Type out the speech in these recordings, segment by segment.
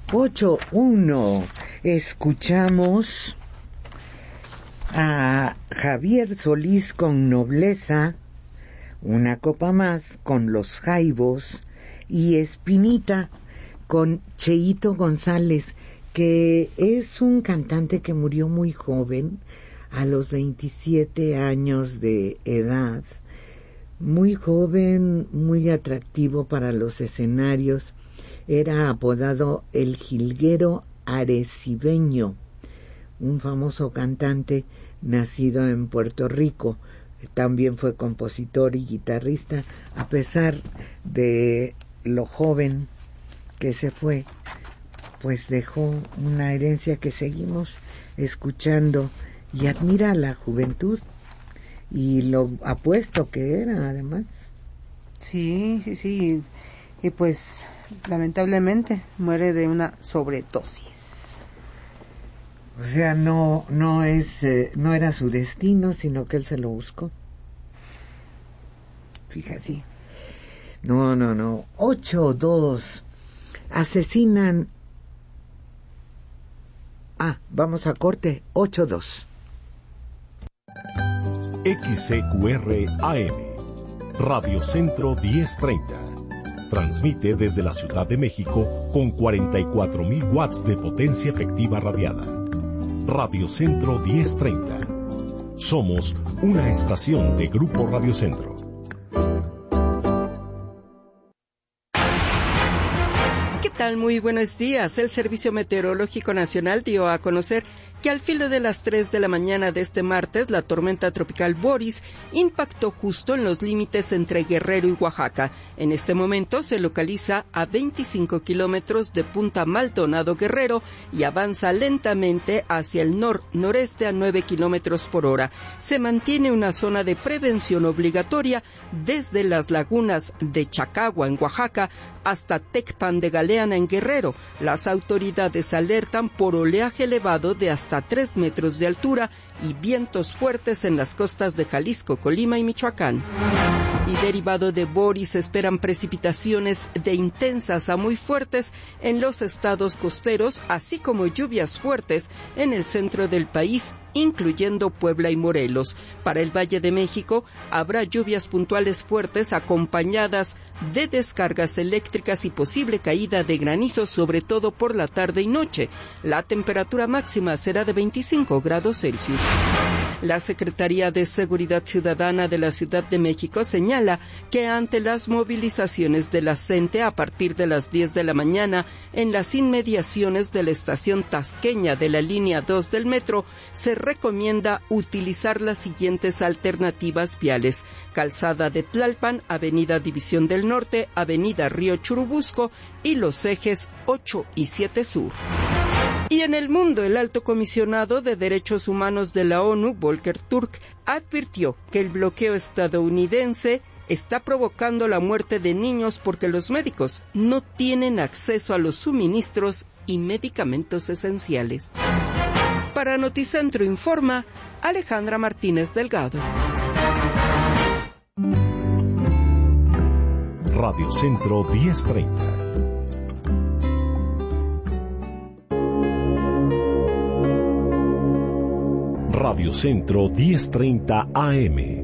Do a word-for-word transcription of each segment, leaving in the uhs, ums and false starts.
ocho uno. Escuchamos a Javier Solís con Nobleza, Una copa más con Los Jaivos y Espinita con Cheito González, que es un cantante que murió muy joven, a los veintisiete años de edad. Muy joven, muy atractivo para los escenarios. Era apodado el Jilguero Arecibeño, un famoso cantante nacido en Puerto Rico. También fue compositor y guitarrista, a pesar de lo joven que se fue, pues dejó una herencia que seguimos escuchando y admira a la juventud y lo apuesto que era, además. Sí, sí, sí, y pues lamentablemente muere de una sobredosis. O sea, no no es eh, no era su destino, sino que él se lo buscó. Fíjate. Sí. No, no, no. ocho dos. Asesinan. Ah, vamos a corte. ocho dos. X C Q R A M, Radio Centro diez treinta. Transmite desde la Ciudad de México con cuarenta y cuatro mil watts de potencia efectiva radiada. Radio Centro diez treinta. Somos una estación de Grupo Radio Centro. ¿Qué tal? Muy buenos días. El Servicio Meteorológico Nacional dio a conocer que al filo de las tres de la mañana de este martes, la tormenta tropical Boris impactó justo en los límites entre Guerrero y Oaxaca. En este momento se localiza a veinticinco kilómetros de Punta Maldonado, Guerrero, y avanza lentamente hacia el nor-noreste a nueve kilómetros por hora. Se mantiene una zona de prevención obligatoria desde las lagunas de Chacagua, en Oaxaca, hasta Tecpan de Galeana, en Guerrero. Las autoridades alertan por oleaje elevado de hasta hasta tres metros de altura y vientos fuertes en las costas de Jalisco, Colima y Michoacán. Y derivado de Boris se esperan precipitaciones de intensas a muy fuertes en los estados costeros, así como lluvias fuertes en el centro del país, incluyendo Puebla y Morelos. Para el Valle de México habrá lluvias puntuales fuertes acompañadas de descargas eléctricas y posible caída de granizo, sobre todo por la tarde y noche. La temperatura máxima será de veinticinco grados Celsius. La Secretaría de Seguridad Ciudadana de la Ciudad de México señala que ante las movilizaciones de la CENTE a partir de las diez de la mañana en las inmediaciones de la estación tasqueña de la línea dos del metro, se recomienda utilizar las siguientes alternativas viales: Calzada de Tlalpan, Avenida División del Norte, Avenida Río Churubusco y los ejes ocho y siete Sur. Y en el mundo, el alto comisionado de Derechos Humanos de la ONU, Volker Turk, advirtió que el bloqueo estadounidense está provocando la muerte de niños porque los médicos no tienen acceso a los suministros y medicamentos esenciales. Para Noticentro informa Alejandra Martínez Delgado. Radio Centro diez treinta. Radio Centro diez treinta A M.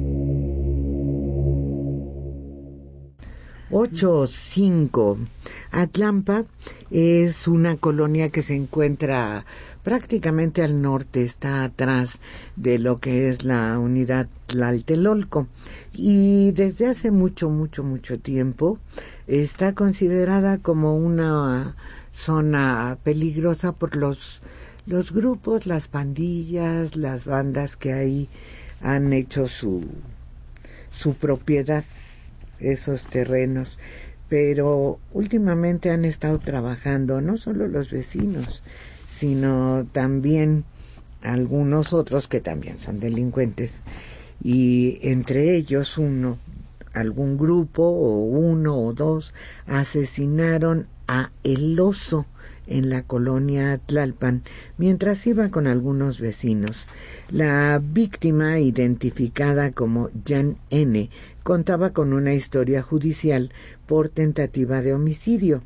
ocho cinco. Atlampa es una colonia que se encuentra prácticamente al norte, está atrás de lo que es la unidad Tlaltelolco, y desde hace mucho, mucho, mucho tiempo está considerada como una zona peligrosa por los los grupos, las pandillas, las bandas que ahí han hecho su su propiedad, esos terrenos. Pero últimamente han estado trabajando no solo los vecinos, sino también algunos otros que también son delincuentes, y entre ellos uno, algún grupo o uno o dos asesinaron a El Oso en la colonia Tlalpan mientras iba con algunos vecinos. La víctima, identificada como Jan N., contaba con una historia judicial por tentativa de homicidio.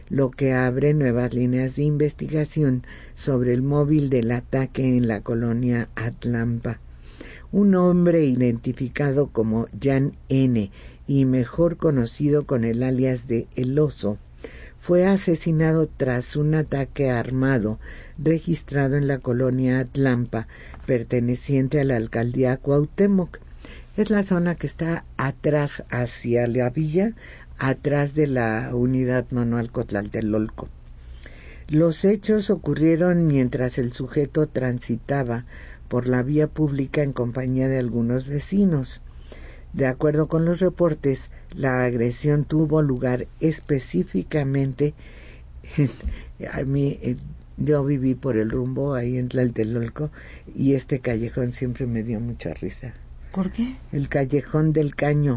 lo que abre nuevas líneas de investigación sobre el móvil del ataque en la colonia Atlampa. Un hombre identificado como Jan N. y mejor conocido con el alias de El Oso, fue asesinado tras un ataque armado registrado en la colonia Atlampa, perteneciente a la alcaldía Cuauhtémoc. Es la zona que está atrás, hacia la villa, atrás de la unidad Manualco Tlatelolco. Los hechos ocurrieron mientras el sujeto transitaba por la vía pública en compañía de algunos vecinos. De acuerdo con los reportes, la agresión tuvo lugar específicamente a mí eh, yo viví por el rumbo ahí en Tlatelolco y este callejón siempre me dio mucha risa. ¿Por qué? El callejón del Caño.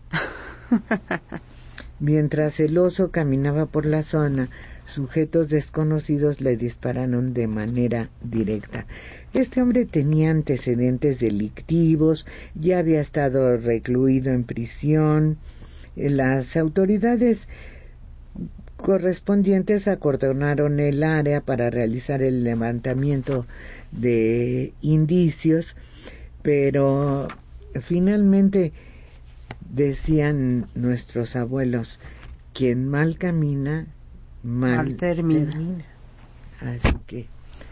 Mientras el oso caminaba por la zona, sujetos desconocidos le dispararon de manera directa. Este hombre tenía antecedentes delictivos, ya había estado recluido en prisión. Las autoridades correspondientes acordonaron el área para realizar el levantamiento de indicios, pero finalmente decían nuestros abuelos, quien mal camina, mal, mal termina. termina. Así que,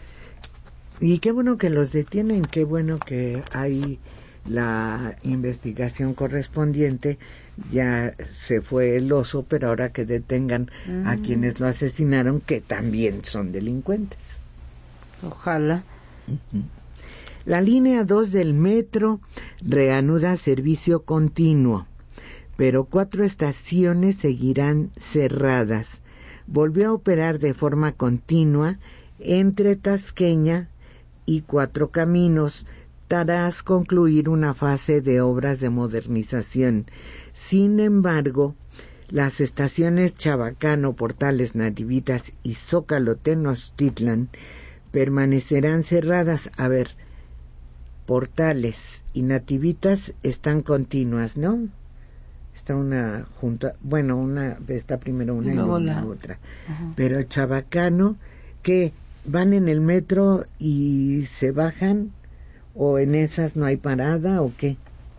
y qué bueno que los detienen, qué bueno que hay la investigación correspondiente. Ya se fue el oso, pero ahora que detengan mm. a quienes lo asesinaron, que también son delincuentes. Ojalá. Uh-huh. La línea dos del metro reanuda servicio continuo, pero cuatro estaciones seguirán cerradas. Volvió a operar de forma continua entre Tasqueña y Cuatro Caminos, tras concluir una fase de obras de modernización. Sin embargo, las estaciones Chabacano, Portales, Nativitas y Zócalo Tenochtitlan permanecerán cerradas. A ver, Portales y Nativitas están continuas, ¿no? Está una junta, bueno, una está primero una y, y luego la, la otra. Uh-huh. Pero Chabacano, ¿qué? ¿Van en el metro y se bajan? ¿O en esas no hay parada o qué?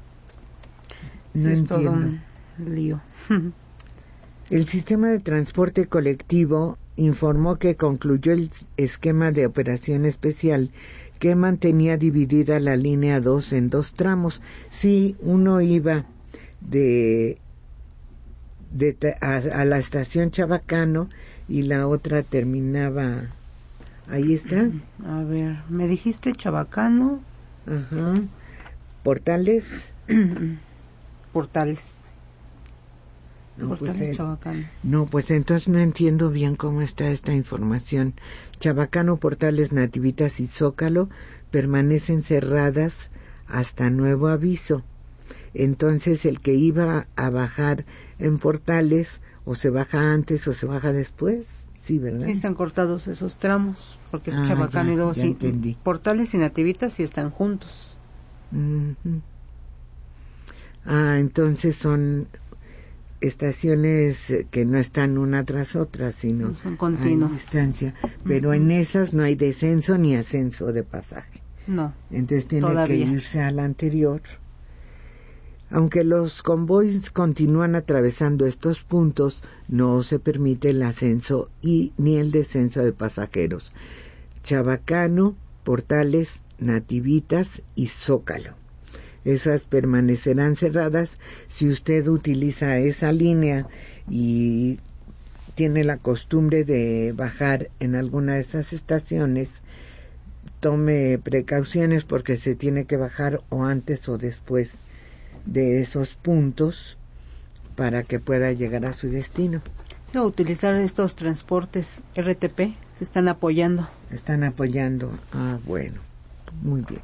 No sí, es entiendo. Todo un lío. El sistema de transporte colectivo informó que concluyó el esquema de operación especial que mantenía dividida la línea dos en dos tramos. Sí, uno iba de, de a, a la estación Chabacano y la otra terminaba. Ahí está. A ver, me dijiste Chabacano. Ajá. Portales. Portales. No, Portales, pues, eh, Chabacano. No, pues entonces no entiendo bien cómo está esta información. Chabacano, Portales, Nativitas y Zócalo permanecen cerradas hasta nuevo aviso. Entonces el que iba a bajar en Portales, o se baja antes o se baja después. Sí, ¿verdad? Sí, están cortados esos tramos, porque es ah, Chabacano ya, y luego ya sí. Entendí. Portales y Nativitas sí están juntos. Uh-huh. Ah, entonces son estaciones que no están una tras otra, sino no son continuas. A distancia. Pero uh-huh. en esas no hay descenso ni ascenso de pasaje. No. Entonces tiene todavía. que irse a la anterior. Aunque los convoys continúan atravesando estos puntos, no se permite el ascenso y ni el descenso de pasajeros. Chabacano, Portales, Nativitas y Zócalo. Esas permanecerán cerradas. Si usted utiliza esa línea y tiene la costumbre de bajar en alguna de esas estaciones, tome precauciones porque se tiene que bajar o antes o después de esos puntos para que pueda llegar a su destino. Sí, utilizar estos transportes R T P se están apoyando. Están apoyando. Ah, bueno, muy bien.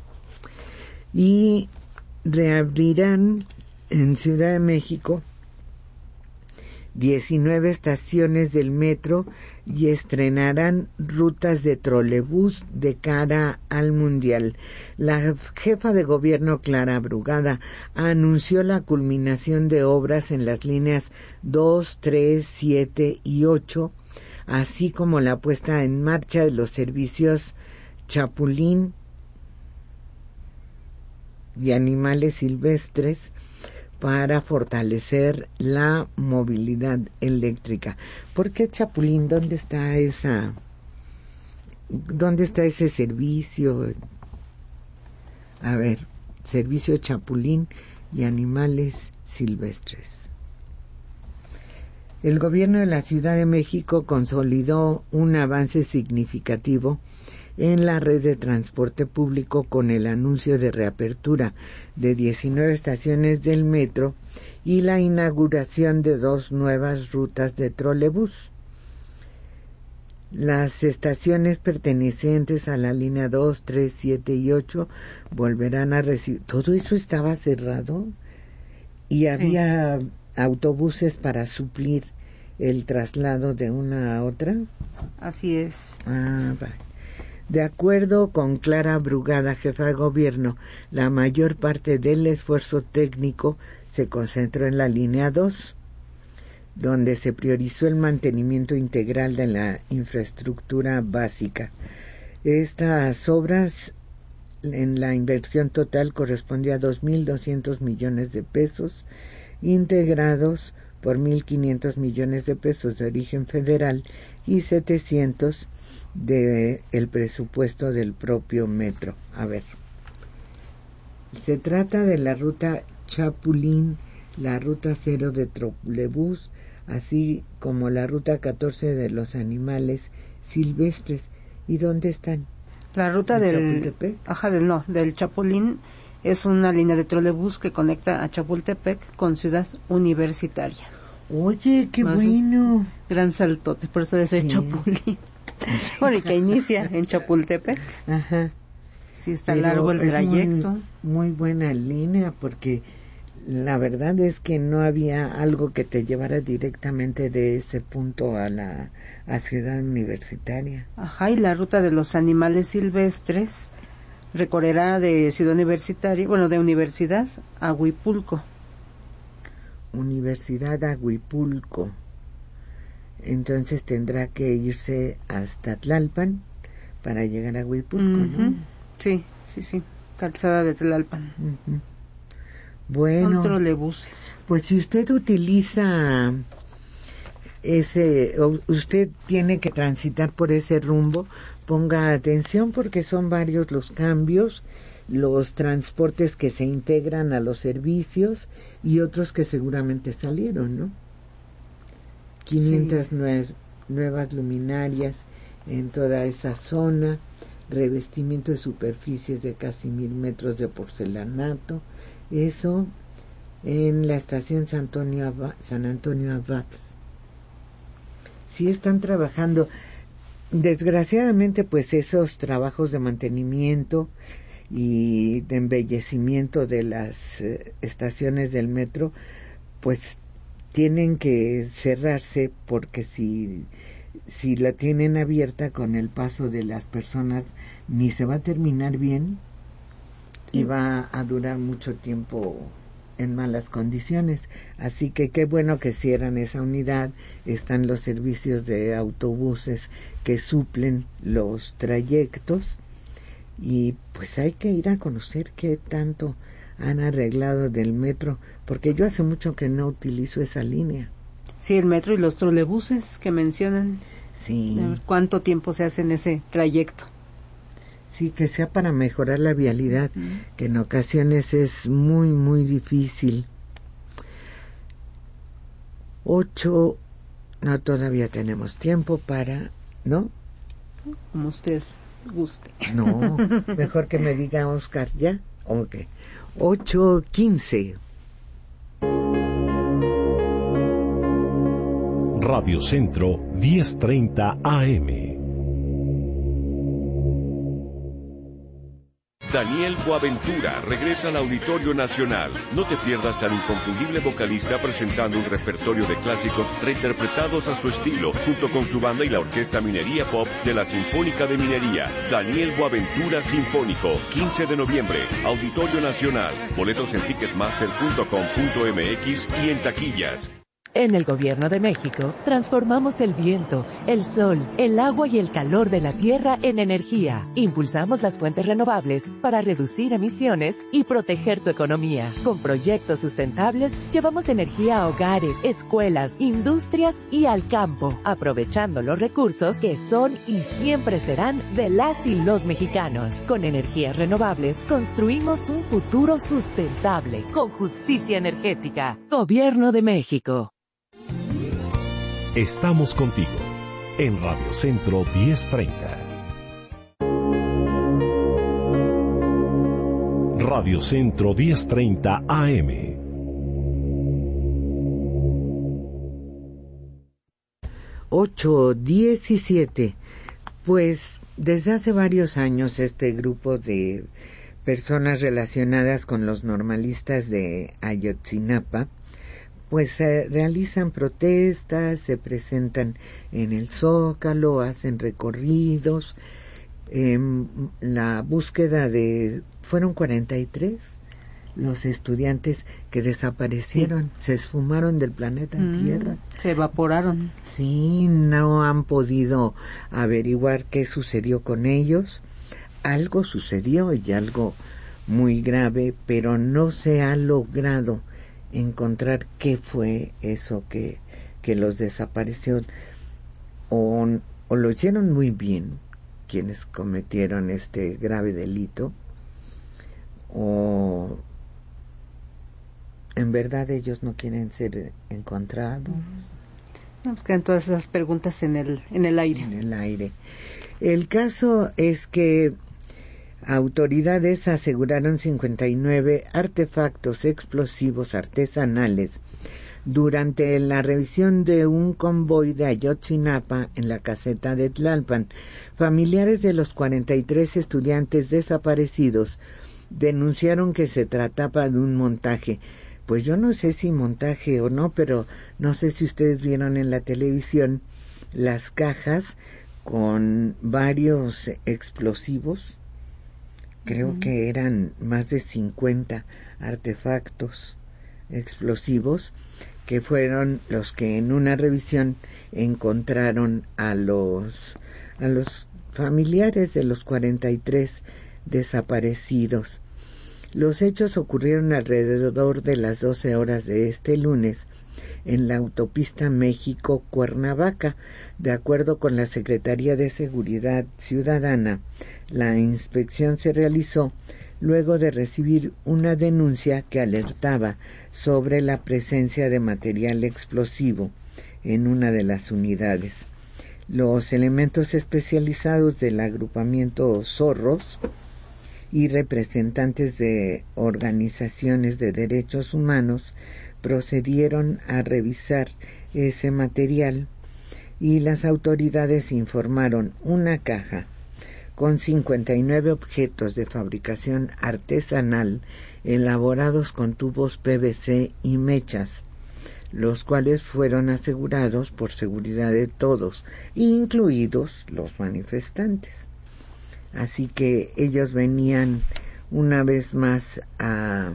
Y reabrirán en Ciudad de México diecinueve estaciones del metro y estrenarán rutas de trolebús de cara al Mundial. La jefa de gobierno, Clara Brugada, anunció la culminación de obras en las líneas dos, tres, siete y ocho así como la puesta en marcha de los servicios Chapulín y animales silvestres para fortalecer la movilidad eléctrica. ¿Por qué Chapulín? ¿Dónde está esa? ¿Dónde está ese servicio? A ver, servicio Chapulín y animales silvestres. El gobierno de la Ciudad de México consolidó un avance significativo en la red de transporte público con el anuncio de reapertura de diecinueve estaciones del metro y la inauguración de dos nuevas rutas de trolebús. Las estaciones pertenecientes a la línea dos, tres, siete y ocho volverán a recibir... Todo eso estaba cerrado y había sí. autobuses para suplir el traslado de una a otra. Así es. Ah, vale. De acuerdo con Clara Brugada, jefa de gobierno, la mayor parte del esfuerzo técnico se concentró en la línea dos, donde se priorizó el mantenimiento integral de la infraestructura básica. Estas obras, en la inversión total, correspondió a dos mil doscientos millones de pesos, integrados por mil quinientos millones de pesos de origen federal y setecientos de el presupuesto del propio metro. A ver, se trata de la ruta Chapulín, la ruta cero de trolebús, así como la ruta catorce de los animales silvestres. ¿Y dónde están? La ruta del Chapultepec. Ajá, del no, del Chapulín es una línea de trolebús que conecta a Chapultepec con Ciudad Universitaria. Oye, qué Más bueno. Gran saltote, por eso es sí. Chapulín. Sí. Bueno, y que inicia en Chapultepec. Ajá. Sí, está Pero largo el trayecto. Muy, muy buena línea, porque la verdad es que no había algo que te llevara directamente de ese punto a la a Ciudad Universitaria. Ajá, y la ruta de los animales silvestres recorrerá de Ciudad Universitaria, bueno, de Universidad a Huipulco. Universidad a Huipulco. Entonces tendrá que irse hasta Tlalpan para llegar a Huipulco, uh-huh. ¿no? Sí, sí, sí, calzada de Tlalpan. Uh-huh. Bueno, son trolebuses. Pues si usted utiliza ese, usted tiene que transitar por ese rumbo, ponga atención porque son varios los cambios, los transportes que se integran a los servicios y otros que seguramente salieron, ¿no? quinientas sí. nue- nuevas luminarias en toda esa zona, revestimiento de superficies de casi mil metros de porcelanato, eso en la estación San Antonio Abad, San Antonio Abad. Sí están trabajando. Desgraciadamente, pues esos trabajos de mantenimiento y de embellecimiento de las eh, estaciones del metro, pues tienen que cerrarse, porque si si la tienen abierta con el paso de las personas ni se va a terminar bien sí. y va a durar mucho tiempo en malas condiciones. Así que qué bueno que cierran esa unidad. Están los servicios de autobuses que suplen los trayectos y pues hay que ir a conocer qué tanto han arreglado del metro, porque yo hace mucho que no utilizo esa línea. Sí, el metro y los trolebuses que mencionan. Sí. ¿Cuánto tiempo se hace en ese trayecto? Sí, que sea para mejorar la vialidad, uh-huh. que en ocasiones es muy, muy difícil. Ocho, no, todavía tenemos tiempo para, ¿no? Como usted guste. No, mejor que me diga Oscar ya. Ok. Ocho quince. Radio Centro diez treinta A M. Daniel Boaventura regresa al Auditorio Nacional. No te pierdas al inconfundible vocalista presentando un repertorio de clásicos reinterpretados a su estilo, junto con su banda y la Orquesta Minería Pop de la Sinfónica de Minería. Daniel Boaventura Sinfónico, quince de noviembre, Auditorio Nacional. Boletos en ticketmaster punto com punto m x y en taquillas. En el Gobierno de México, transformamos el viento, el sol, el agua y el calor de la tierra en energía. Impulsamos las fuentes renovables para reducir emisiones y proteger tu economía. Con proyectos sustentables, llevamos energía a hogares, escuelas, industrias y al campo, aprovechando los recursos que son y siempre serán de las y los mexicanos. Con energías renovables, construimos un futuro sustentable, con justicia energética. Gobierno de México. Estamos contigo en Radio Centro diez treinta. Radio Centro diez treinta A M. ocho diecisiete. Pues desde hace varios años este grupo de personas relacionadas con los normalistas de Ayotzinapa pues eh, realizan protestas, se presentan en el Zócalo, hacen recorridos, eh, la búsqueda de... fueron cuarenta y tres los estudiantes que desaparecieron, sí. Se esfumaron del planeta mm, Tierra. Se evaporaron. Sí, no han podido averiguar qué sucedió con ellos. Algo sucedió y algo muy grave, pero no se ha logrado encontrar qué fue eso que, que los desapareció, o, o lo hicieron muy bien quienes cometieron este grave delito, o en verdad ellos no quieren ser encontrados. No, pues quedan todas esas preguntas en el, en el aire. En el aire. El caso es que autoridades aseguraron cincuenta y nueve artefactos explosivos artesanales durante la revisión de un convoy de Ayotzinapa en la caseta de Tlalpan. Familiares de los cuarenta y tres estudiantes desaparecidos denunciaron que se trataba de un montaje. Pues yo no sé si montaje o no, pero no sé si ustedes vieron en la televisión las cajas con varios explosivos. Creo uh-huh. que eran más de cincuenta artefactos explosivos que fueron los que en una revisión encontraron a los a los familiares de los cuarenta y tres desaparecidos. Los hechos ocurrieron alrededor de las doce horas de este lunes en la autopista México-Cuernavaca. De acuerdo con la Secretaría de Seguridad Ciudadana, la inspección se realizó luego de recibir una denuncia que alertaba sobre la presencia de material explosivo en una de las unidades. Los elementos especializados del agrupamiento Zorros y representantes de organizaciones de derechos humanos procedieron a revisar ese material y las autoridades informaron una caja con cincuenta y nueve objetos de fabricación artesanal elaborados con tubos P V C y mechas, los cuales fueron asegurados por seguridad de todos, incluidos los manifestantes. Así que ellos venían una vez más a,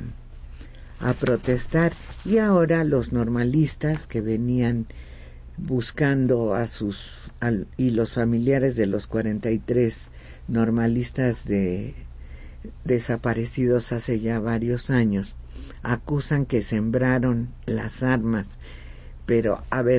a protestar, y ahora los normalistas que venían buscando a sus a, y los familiares de los cuarenta y tres normalistas de desaparecidos hace ya varios años acusan que sembraron las armas. Pero a ver,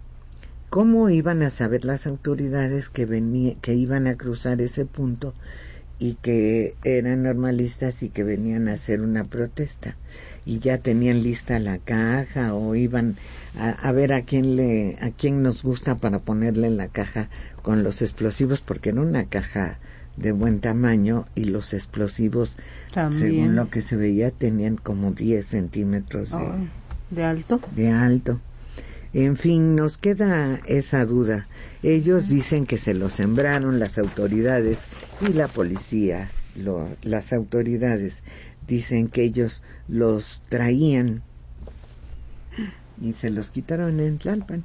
¿cómo iban a saber las autoridades que venía, que iban a cruzar ese punto y que eran normalistas y que venían a hacer una protesta? Y ya tenían lista la caja, o iban a, a ver a quién le, a quién nos gusta para ponerle en la caja con los explosivos, porque era una caja de buen tamaño y los explosivos, también, según lo que se veía, tenían como diez centímetros de, oh, de alto. De alto. En fin, nos queda esa duda. Ellos dicen que se lo sembraron las autoridades, y la policía, lo, las autoridades dicen que ellos los traían y se los quitaron en Tlalpan.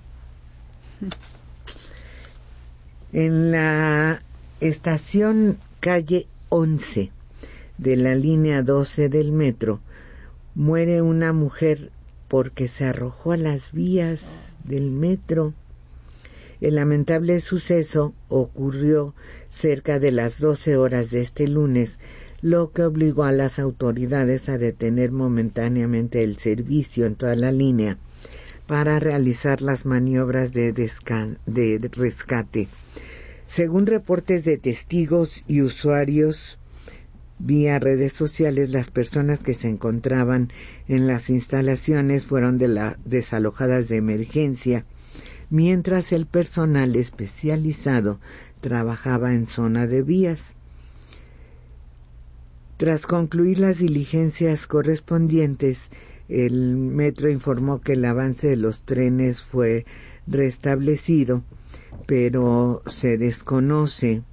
En la estación calle once de la línea doce del metro muere una mujer porque se arrojó a las vías del metro. El lamentable suceso ocurrió cerca de las doce horas de este lunes, lo que obligó a las autoridades a detener momentáneamente el servicio en toda la línea para realizar las maniobras de, descan- de rescate. Según reportes de testigos y usuarios vía redes sociales, las personas que se encontraban en las instalaciones fueron de la, desalojadas de emergencia, mientras el personal especializado trabajaba en zona de vías. Tras concluir las diligencias correspondientes, el metro informó que el avance de los trenes fue restablecido, pero se desconoce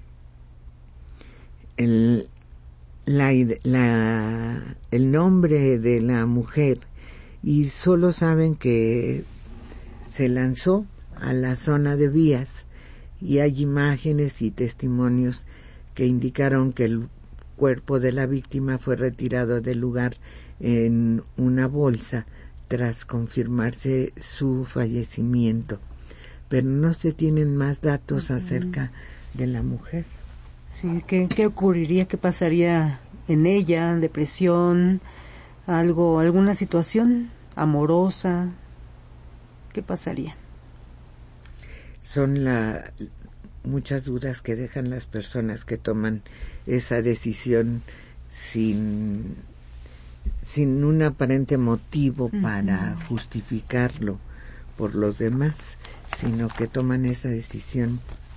el, la, la, el nombre de la mujer y solo saben que se lanzó a la zona de vías y hay imágenes y testimonios que indicaron que el cuerpo de la víctima fue retirado del lugar en una bolsa tras confirmarse su fallecimiento, pero no se tienen más datos uh-huh. acerca de la mujer. Sí, ¿qué, qué ocurriría? ¿Qué pasaría en ella? ¿Depresión? ¿Algo, alguna situación amorosa? ¿Qué pasaría? Son la, muchas dudas que dejan las personas que toman esa decisión sin, sin un aparente motivo uh-huh. para justificarlo por los demás, sino que toman esa decisión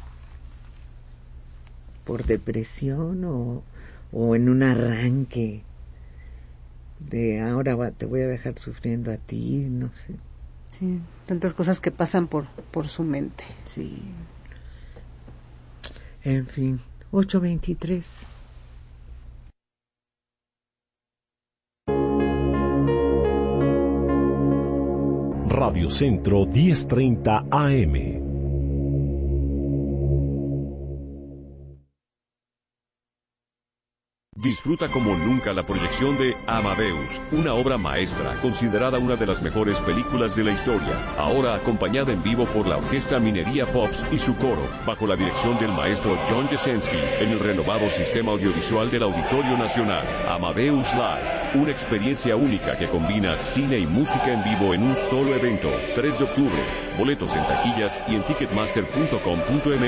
por depresión o, o en un arranque de ahora va, te voy a dejar sufriendo a ti, no sé. Sí, tantas cosas que pasan por por su mente. Sí. En fin, ocho veintitrés. Radio Centro diez treinta A M. Disfruta como nunca la proyección de Amadeus, una obra maestra, considerada una de las mejores películas de la historia, ahora acompañada en vivo por la Orquesta Minería Pops y su coro, bajo la dirección del maestro John Jesensky, en el renovado sistema audiovisual del Auditorio Nacional. Amadeus Live, una experiencia única que combina cine y música en vivo en un solo evento, tres de octubre, boletos en taquillas y en ticketmaster punto com punto m x.